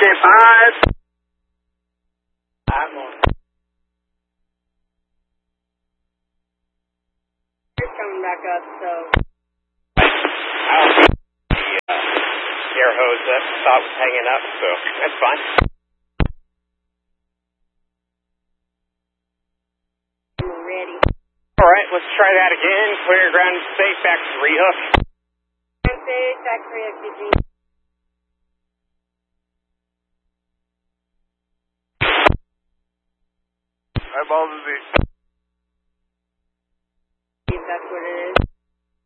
5. I'm on. It's coming back up, so. I don't see the air hose that stopped hanging up, so that's fine. I'm ready. All right, let's try that again. Clear ground safe, back to rehook. Ground safe, factory FTG. Eyeballs is the. See if that's what it is.